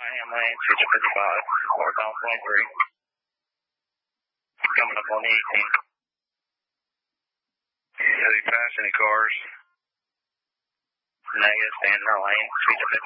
am lane, switch to 55, northbound 23. Coming up on the 18. Have you passed any cars? Negative, stay in our lane, switch to 55.